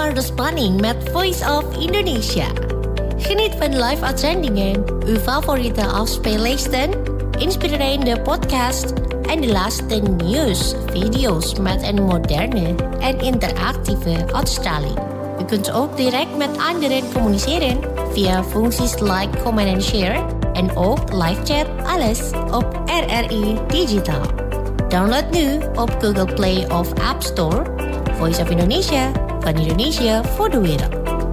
naar de spanning met Voice of Indonesia. Geniet van live uitzendingen, uw favoriete afspeellijsten, inspirerende podcast en de laatste nieuws, video's met een moderne en interactieve uitstraling. U kunt ook direct met anderen communiceren via functies like, comment en share en ook live chat, alles op RRI Digital. Download nu op Google Play of App Store Voice of Indonesia van Indonesia voor de wereld.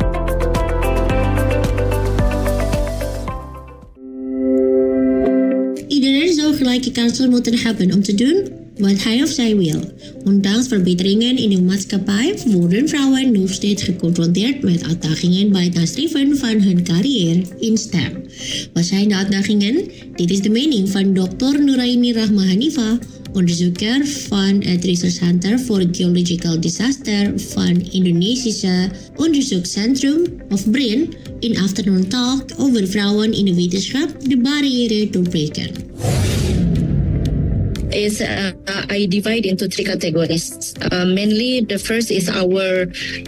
Iedereen zou gelijke kansen moeten hebben om te doen wat hij of zij wil. Ondanks verbeteringen in de maatschappij worden vrouwen nog steeds geconfronteerd met uitdagingen bij het nastreven van hun carrière in STEM. Wat zijn de uitdagingen? Dit is de mening van Dr. Nuraini Rahmahanifa, onderzoeker van het Research Center for Geological Disaster van Indonesische Onderzoekscentrum of BRIN in Afternoon Talk over vrouwen in de wetenschap, de barrière doorbreken. I divide into three categories. Mainly, the first is our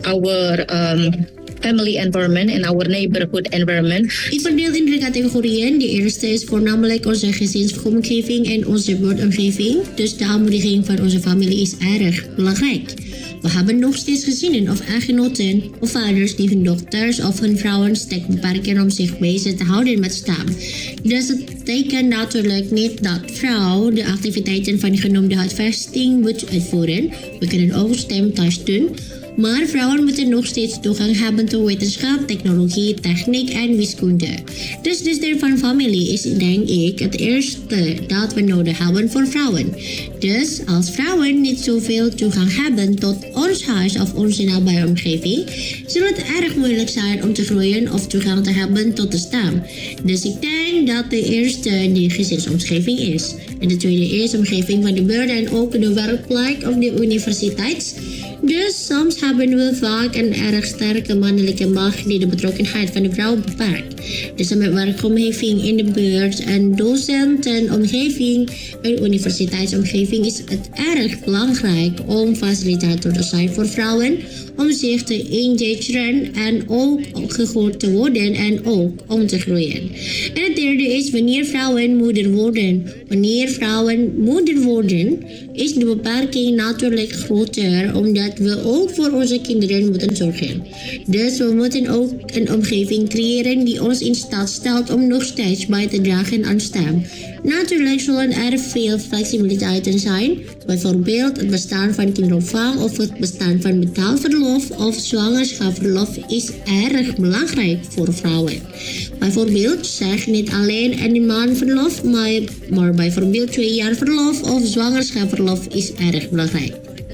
family environment and our neighborhood environment. Ik verdeel in drie categorieën. De eerste is voornamelijk onze gezinsomgeving en onze buurtomgeving. Dus de aanmoediging van onze familie is erg belangrijk. We hebben nog steeds gezinnen of echtgenoten of vaders die hun dochters of hun vrouwen sterk beperken om zich bezig te houden met STEM. Dus het betekent natuurlijk niet dat vrouw de activiteiten van de genoemde huisvesting moet uitvoeren. We kunnen ook STEM thuis doen. Maar vrouwen moeten nog steeds toegang hebben tot wetenschap, technologie, techniek en wiskunde. Dus de steun van familie is denk ik het eerste dat we nodig hebben voor vrouwen. Dus als vrouwen niet zoveel toegang hebben tot ons huis of onze nabije omgeving, zal het erg moeilijk zijn om te groeien of toegang te hebben tot de STEM. Dus ik denk dat de eerste de gezinsomgeving is. En de tweede is de omgeving van de buurt en ook de werkplek of de universiteit. Dus soms hebben we vaak een erg sterke mannelijke macht die de betrokkenheid van de vrouw beperkt. Dus met werkomgeving in de buurt en docentenomgeving en universiteitsomgeving is het erg belangrijk om facilitator te zijn voor vrouwen, om zich te engageren en ook gehoord te worden en ook om te groeien. En het derde is wanneer vrouwen moeder worden. Wanneer vrouwen moeder worden, is de beperking natuurlijk groter, omdat we ook voor onze kinderen moeten zorgen. Dus we moeten ook een omgeving creëren die ons in staat stelt om nog steeds bij te dragen aan STEM. Natuurlijk zullen er veel flexibiliteiten zijn, bijvoorbeeld het bestaan van kinderopvang of het bestaan van betaalverlof of zwangerschapsverlof is erg belangrijk voor vrouwen. Bijvoorbeeld zeg niet alleen een maand verlof, maar bijvoorbeeld 2 jaar verlof of zwangerschapsverlof is erg belangrijk.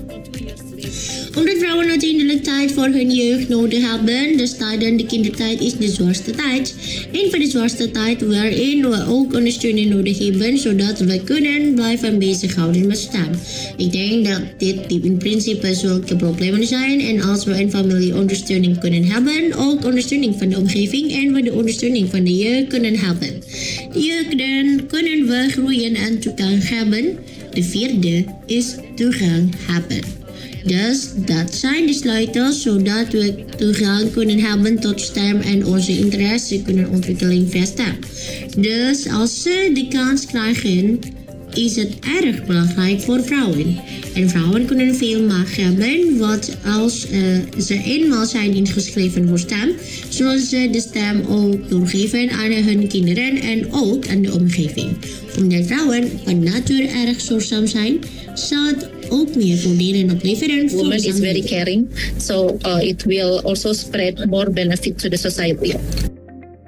Omdat vrouwen uiteindelijk tijd voor hun jeugd nodig hebben, dus tijdens de kindertijd is de zwaarste tijd. Een van de zwaarste tijd waarin we ook ondersteuning nodig hebben, zodat we kunnen blijven bezighouden met STEM. Ik denk dat dit in principe zulke problemen zijn en als we een familieondersteuning kunnen hebben, ook ondersteuning van de omgeving en we de ondersteuning van de jeugd kunnen hebben. De jeugd kunnen we groeien en toegang hebben. De vierde is toegang hebben. Dus dat zijn de sleutels zodat we toegang kunnen hebben tot STEM en onze interesse kunnen ontwikkelen via STEM. Dus als ze de kans krijgen, is het erg belangrijk voor vrouwen. En vrouwen kunnen veel macht hebben, want als ze eenmaal zijn ingeschreven voor STEM, zullen ze de STEM ook doorgeven aan hun kinderen en ook aan de omgeving. Omdat vrouwen van natuur erg zorgzaam zijn, zal het ook meer voordelen opleveren. Woman is very caring, so it will also spread more benefit to the society.